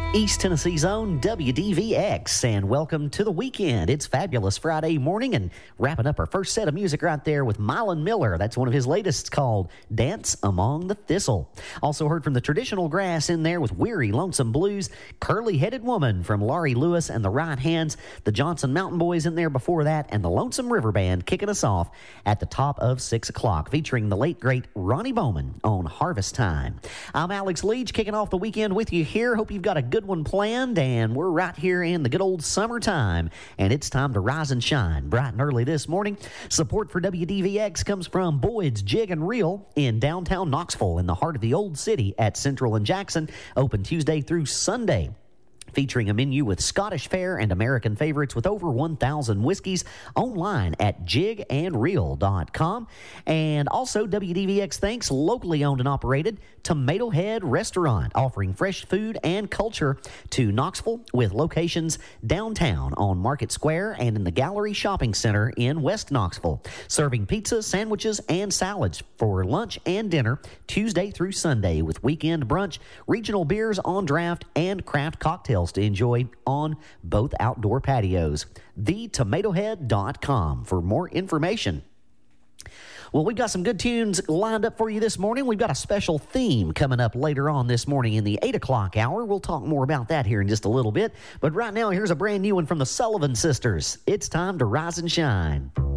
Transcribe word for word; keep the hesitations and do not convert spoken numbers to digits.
East Tennessee's own W D V X, and welcome to the weekend. It's fabulous Friday morning, and wrapping up our first set of music right there with Mylon Miller. That's one of his latest, called Dance Among the Thistle. Also heard from the Traditional Grass in there with Weary Lonesome Blues, Curly-Headed Woman from Laurie Lewis and the Right Hands, the Johnson Mountain Boys in there before that, and the Lonesome River Band kicking us off at the top of six o'clock, featuring the late, great Ronnie Bowman on Harvest Time. I'm Alex Leach, kicking off the weekend with you here. Hope you've got a good one planned, and we're right here in the good old summertime, and it's time to rise and shine bright and early this morning. Support for W D V X comes from Boyd's Jig and Reel in downtown Knoxville, in the heart of the old city at Central and Jackson, open Tuesday through Sunday, featuring a menu with Scottish fare and American favorites with over one thousand whiskeys, online at jig and reel dot com. And also, W D V X thanks locally owned and operated Tomato Head Restaurant, offering fresh food and culture to Knoxville with locations downtown on Market Square and in the Gallery Shopping Center in West Knoxville, serving pizza, sandwiches, and salads for lunch and dinner Tuesday through Sunday, with weekend brunch, regional beers on draft, and craft cocktails to enjoy on both outdoor patios. the tomato head dot com for more information. Well, we've got some good tunes lined up for you this morning. We've got a special theme coming up later on this morning in the eight o'clock hour. We'll talk more about that here in just a little bit. But right now, here's a brand new one from the Sullivan Sisters. It's time to rise and shine.